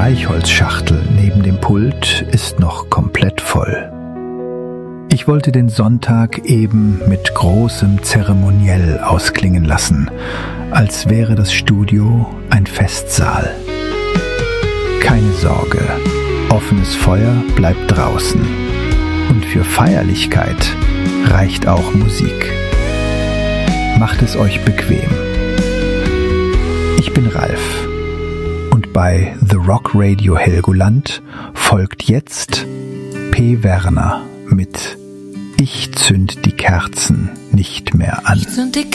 Streichholzschachtel neben dem Pult ist noch komplett voll. Ich wollte den Sonntag eben mit großem Zeremoniell ausklingen lassen, als wäre das Studio ein Festsaal. Keine Sorge, offenes Feuer bleibt draußen. Und für Feierlichkeit reicht auch Musik. Macht es euch bequem. Ich bin Ralf und bei The Rock Radio Helgoland folgt jetzt P. Werner mit Ich zünd die Kerzen nicht mehr an.